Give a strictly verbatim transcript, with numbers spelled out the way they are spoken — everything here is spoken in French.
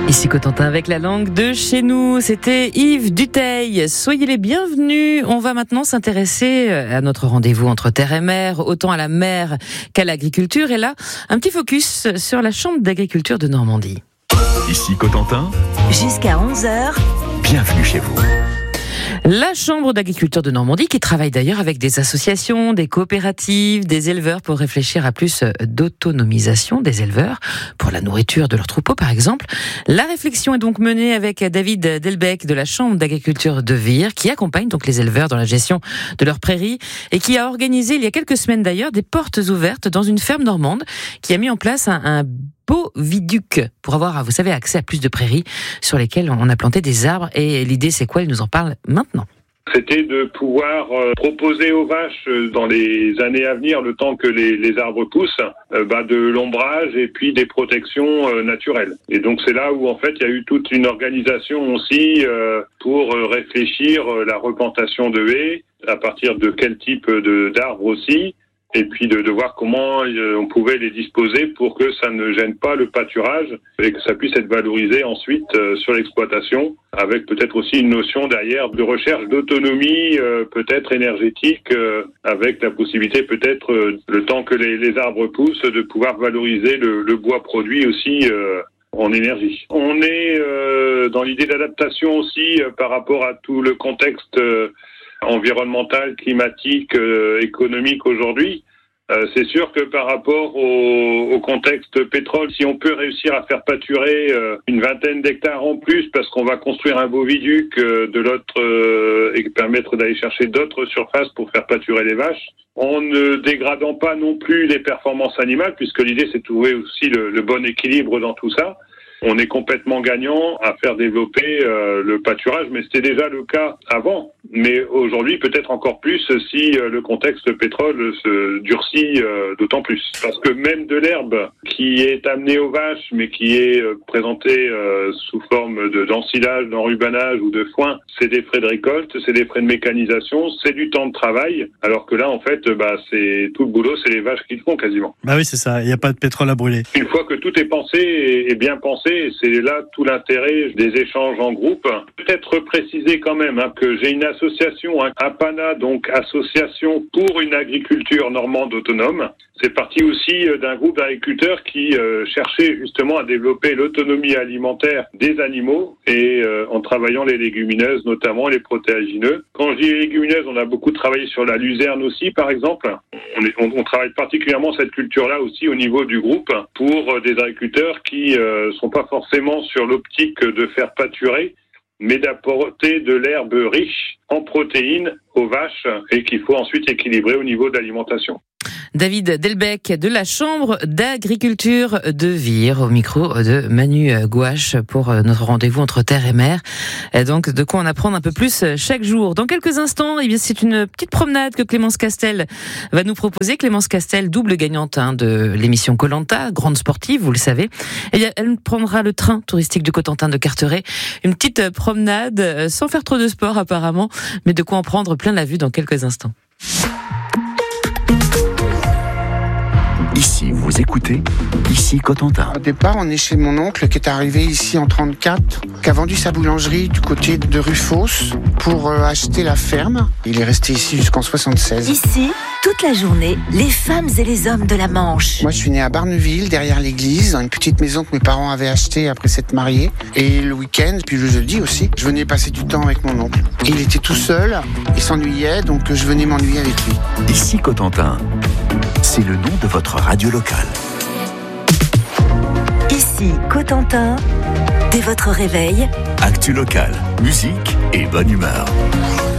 Ici Cotentin avec la langue de chez nous, c'était Yves Dutheil. Soyez les bienvenus. On va maintenant s'intéresser à notre rendez-vous entre terre et mer, autant à la mer qu'à l'agriculture. Et là, un petit focus sur la Chambre d'agriculture de Normandie. Ici Cotentin. Jusqu'à onze heures. Bienvenue chez vous. La Chambre d'agriculture de Normandie qui travaille d'ailleurs avec des associations, des coopératives, des éleveurs pour réfléchir à plus d'autonomisation des éleveurs pour la nourriture de leurs troupeaux par exemple. La réflexion est donc menée avec David Delbecq de la Chambre d'agriculture de Vire qui accompagne donc les éleveurs dans la gestion de leurs prairies et qui a organisé il y a quelques semaines d'ailleurs des portes ouvertes dans une ferme normande qui a mis en place un, un boviduc pour avoir, vous savez, accès à plus de prairies sur lesquelles on a planté des arbres. Et l'idée, c'est quoi ? Il nous en parle maintenant. C'était de pouvoir euh, proposer aux vaches euh, dans les années à venir, le temps que les, les arbres poussent, euh, bah, de l'ombrage et puis des protections euh, naturelles. Et donc c'est là où en fait il y a eu toute une organisation aussi euh, pour euh, réfléchir euh, la replantation de haies, à partir de quel type de, d'arbres aussi. Et puis de, de voir comment on pouvait les disposer pour que ça ne gêne pas le pâturage et que ça puisse être valorisé ensuite euh, sur l'exploitation, avec peut-être aussi une notion derrière de recherche d'autonomie, euh, peut-être énergétique, euh, avec la possibilité peut-être, euh, le temps que les, les arbres poussent, de pouvoir valoriser le, le bois produit aussi euh, en énergie. On est euh, dans l'idée d'adaptation aussi euh, par rapport à tout le contexte euh, environnemental, climatique, euh, économique aujourd'hui. Euh, c'est sûr que par rapport au, au contexte pétrole, si on peut réussir à faire pâturer euh, une vingtaine d'hectares en plus parce qu'on va construire un boviduc euh, de l'autre euh, et permettre d'aller chercher d'autres surfaces pour faire pâturer les vaches, en ne dégradant pas non plus les performances animales, puisque l'idée c'est de trouver aussi le, le bon équilibre dans tout ça. On est complètement gagnant à faire développer euh, le pâturage, mais c'était déjà le cas avant. Mais aujourd'hui, peut-être encore plus si euh, le contexte pétrole se durcit euh, d'autant plus. Parce que même de l'herbe qui est amenée aux vaches, mais qui est euh, présentée euh, sous forme de, d'ensilage, d'enrubanage ou de foin, c'est des frais de récolte, c'est des frais de mécanisation, c'est du temps de travail. Alors que là, en fait, bah, c'est tout le boulot, c'est les vaches qui le font quasiment. Bah oui, c'est ça. Il n'y a pas de pétrole à brûler. Une fois que tout est pensé et, et bien pensé, et c'est là tout l'intérêt des échanges en groupe. Peut-être préciser quand même hein, que j'ai une association, hein, APANA, donc Association pour une agriculture normande autonome. C'est parti aussi d'un groupe d'agriculteurs qui euh, cherchait justement à développer l'autonomie alimentaire des animaux et euh, en travaillant les légumineuses, notamment les protéagineux. Quand je dis les légumineuses, on a beaucoup travaillé sur la luzerne aussi, par exemple. On, est, on, on travaille particulièrement cette culture-là aussi au niveau du groupe pour euh, des agriculteurs qui euh, sont pas forcément sur l'optique de faire pâturer, mais d'apporter de l'herbe riche en protéines aux vaches et qu'il faut ensuite équilibrer au niveau de l'alimentation. David Delbecq de la Chambre d'agriculture de Vire au micro de Manu Gouache pour notre rendez-vous entre terre et mer. Et donc de quoi en apprendre un peu plus chaque jour. Dans quelques instants, eh bien c'est une petite promenade que Clémence Castel va nous proposer. Clémence Castel, double gagnante hein, de l'émission Koh-Lanta, grande sportive, vous le savez. Eh bien, elle prendra le train touristique du Cotentin de Carteret. Une petite promenade sans faire trop de sport apparemment, mais de quoi en prendre plein la vue dans quelques instants. Ici, vous écoutez, ici Cotentin. Au départ, on est chez mon oncle qui est arrivé ici en trente-quatre, qui a vendu sa boulangerie du côté de Rufos pour euh, acheter la ferme. Il est resté ici jusqu'en soixante-seize. Ici, toute la journée, les femmes et les hommes de la Manche. Moi, je suis né à Barneville, derrière l'église, dans une petite maison que mes parents avaient achetée après s'être mariés. Et le week-end, puis le jeudi aussi, je venais passer du temps avec mon oncle. Il était tout seul, il s'ennuyait, donc je venais m'ennuyer avec lui. Ici Cotentin, c'est le nom de votre radio locale. Ici Cotentin, dès votre réveil, actu locale, musique et bonne humeur.